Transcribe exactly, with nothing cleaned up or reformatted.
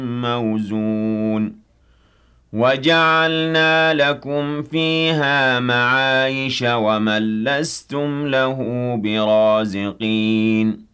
موزون وَجَعَلْنَا لَكُمْ فِيهَا مَعَايِشَ وَمَن لَّسْتُمْ لَهُ بِرَازِقِينَ